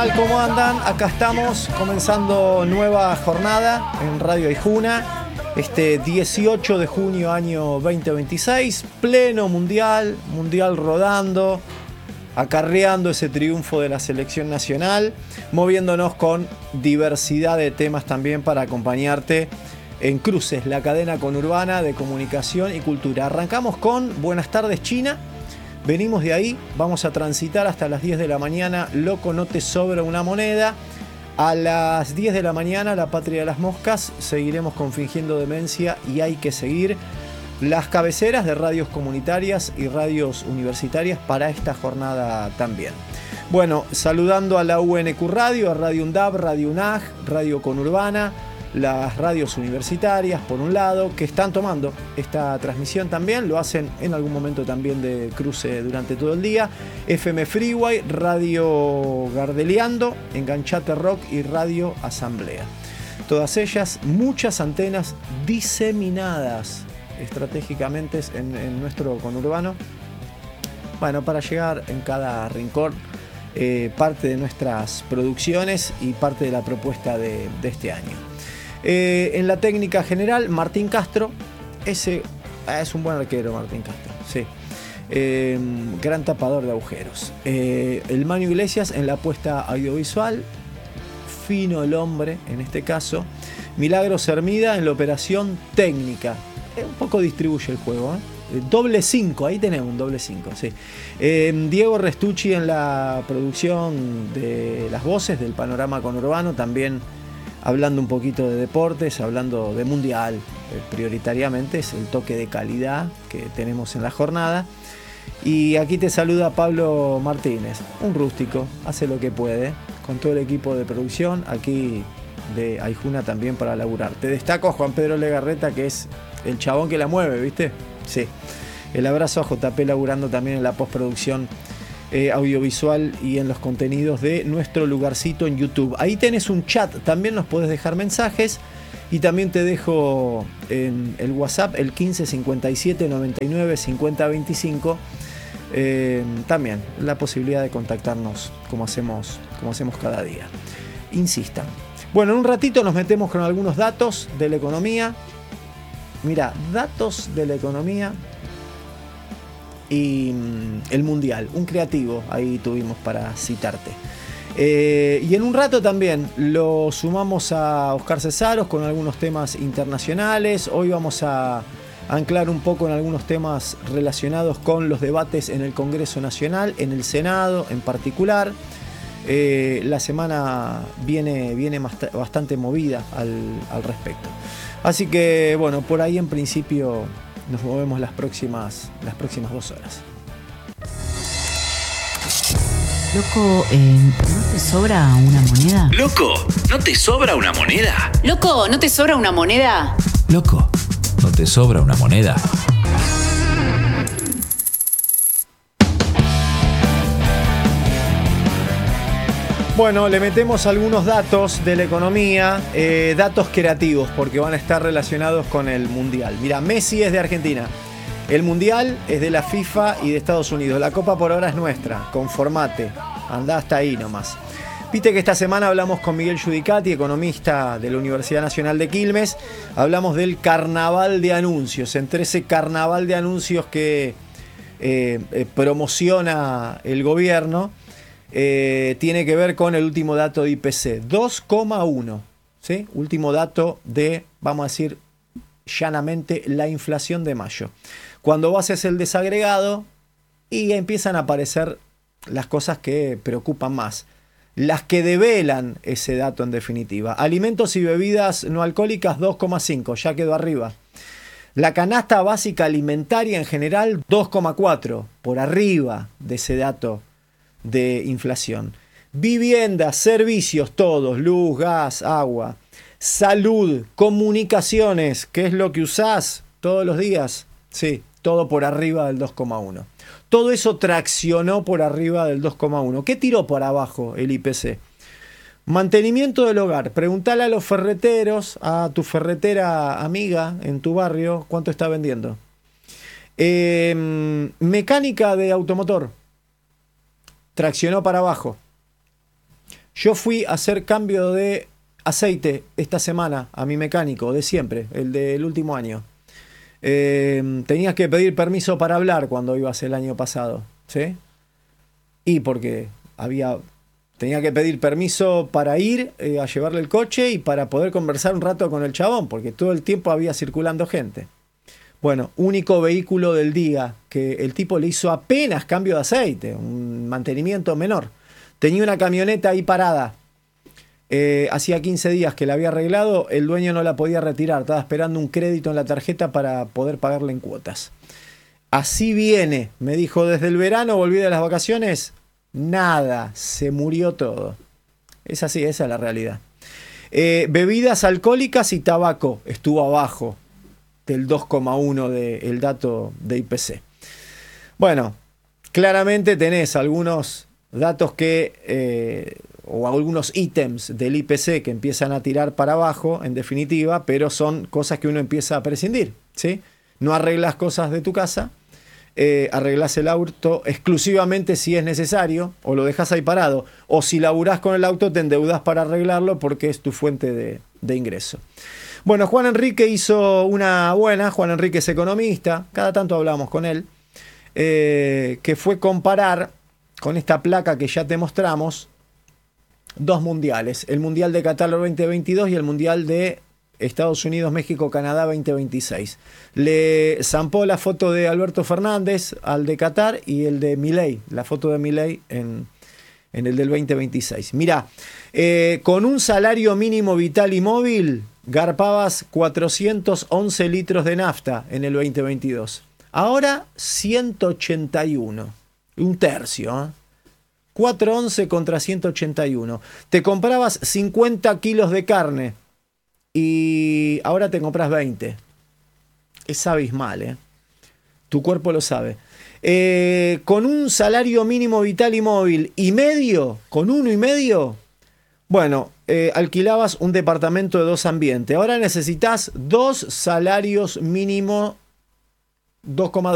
¿Cómo andan? Acá estamos comenzando nueva jornada en Radio Aijuna. Este 18 de junio año 2026, pleno mundial rodando, acarreando ese triunfo de la selección nacional, moviéndonos con diversidad de temas también para acompañarte en Cruces, la cadena conurbana de comunicación y cultura. Arrancamos con Buenas tardes China. Venimos de ahí, vamos a transitar hasta las 10 de la mañana, Loco, no te sobra una moneda. A las 10 de la mañana, La Patria de las Moscas, seguiremos con Fingiendo Demencia y Hay que Seguir. Las cabeceras de radios comunitarias y radios universitarias para esta jornada también. Bueno, saludando a la UNQ Radio, a Radio UNDAB, Radio UNAG, Radio Conurbana, las radios universitarias, por un lado, que están tomando esta transmisión también, lo hacen en algún momento también de cruce durante todo el día. FM Freeway, Radio Gardeliando, Enganchate Rock y Radio Asamblea. Todas ellas, muchas antenas diseminadas estratégicamente en nuestro conurbano. Bueno, para llegar en cada rincón parte de nuestras producciones y parte de la propuesta de este año. En la técnica general, Martín Castro, ese es un buen arquero, Martín Castro, sí. Gran tapador de agujeros. El Manu Iglesias en la apuesta audiovisual, fino el hombre en este caso. Milagros Hermida en la operación técnica. Un poco distribuye el juego, doble 5, ahí tenemos un doble 5, sí. Diego Restucci en la producción de las voces del panorama conurbano, también hablando un poquito de deportes, hablando de mundial, prioritariamente es el toque de calidad que tenemos en la jornada. Y aquí te saluda Pablo Martínez, un rústico, hace lo que puede, con todo el equipo de producción, aquí de Aijuna también para laburar. Te destaco a Juan Pedro Legarreta, que es el chabón que la mueve, ¿viste? Sí. El abrazo a JP laburando también en la postproducción audiovisual y en los contenidos de nuestro lugarcito en YouTube. Ahí tenés un chat, también nos podés dejar mensajes y también te dejo en el WhatsApp el 15 57 99 50 25 también la posibilidad de contactarnos como hacemos cada día. Insistan. Bueno, en un ratito nos metemos con algunos datos de la economía. Mira, datos de la economía y el mundial, un creativo ahí tuvimos para citarte. Y en un rato también lo sumamos a Oscar Cesaros con algunos temas internacionales. Hoy vamos a anclar un poco en algunos temas relacionados con los debates en el Congreso Nacional, en el Senado en particular. La semana viene bastante movida al respecto. Así que bueno, por ahí en principio nos movemos las próximas 2 horas. Loco, ¿no te sobra una moneda? Loco, ¿no te sobra una moneda? Loco, ¿no te sobra una moneda? Loco, ¿no te sobra una moneda? Bueno, le metemos algunos datos de la economía, datos creativos, porque van a estar relacionados con el Mundial. Mira, Messi es de Argentina, el Mundial es de la FIFA y de Estados Unidos. La Copa por ahora es nuestra, conformate, andá hasta ahí nomás. Viste que esta semana hablamos con Miguel Giudicati, economista de la Universidad Nacional de Quilmes. Hablamos del carnaval de anuncios, entre ese carnaval de anuncios que promociona el gobierno. Tiene que ver con el último dato de IPC, 2,1, ¿sí? Último dato de, vamos a decir llanamente, la inflación de mayo. Cuando haces el desagregado y empiezan a aparecer las cosas que preocupan más, las que develan ese dato en definitiva. Alimentos y bebidas no alcohólicas 2,5, ya quedó arriba. La canasta básica alimentaria en general 2,4, por arriba de ese dato de inflación. Vivienda, servicios, todos, luz, gas, agua, salud, comunicaciones, ¿qué es lo que usás todos los días? Sí, todo por arriba del 2,1. Todo eso traccionó por arriba del 2,1. ¿Qué tiró por abajo el IPC? Mantenimiento del hogar. Preguntale a los ferreteros, a tu ferretera amiga en tu barrio, ¿cuánto está vendiendo? Mecánica de automotor. Traccionó para abajo. Yo fui a hacer cambio de aceite esta semana a mi mecánico de siempre, el del último año. Tenías que pedir permiso para hablar cuando ibas el año pasado, ¿sí? Y porque tenía que pedir permiso para ir a llevarle el coche y para poder conversar un rato con el chabón, porque todo el tiempo había circulando gente. Bueno, único vehículo del día que el tipo le hizo apenas cambio de aceite, un mantenimiento menor. Tenía una camioneta ahí parada. Hacía 15 días que la había arreglado, el dueño no la podía retirar, estaba esperando un crédito en la tarjeta para poder pagarle en cuotas. Así viene, me dijo, desde el verano volví de las vacaciones, nada, se murió todo. Es así, esa es la realidad. Bebidas alcohólicas y tabaco estuvo abajo del 2,1 del dato de IPC. Bueno, claramente tenés algunos datos o algunos ítems del IPC que empiezan a tirar para abajo, en definitiva, pero son cosas que uno empieza a prescindir, ¿sí? No arreglas cosas de tu casa, arreglas el auto exclusivamente si es necesario, o lo dejas ahí parado, o si laburás con el auto te endeudas para arreglarlo porque es tu fuente de ingreso. Bueno, Juan Enrique hizo una buena, Juan Enrique es economista, cada tanto hablamos con él, que fue comparar con esta placa que ya te mostramos, dos mundiales, el Mundial de Qatar 2022 y el Mundial de Estados Unidos, México, Canadá 2026. Le zampó la foto de Alberto Fernández al de Qatar y el de Milei, la foto de Milei en el del 2026. Mirá, con un salario mínimo vital y móvil garpabas 411 litros de nafta en el 2022. Ahora 181, un tercio, ¿eh? 411 contra 181. Te comprabas 50 kilos de carne y ahora te compras 20. Es abismal, ¿eh? Tu cuerpo lo sabe. Con un salario mínimo vital y móvil y medio, con 1,5, bueno, alquilabas un departamento de 2 ambientes. Ahora necesitas 2 salarios mínimo, 2,2.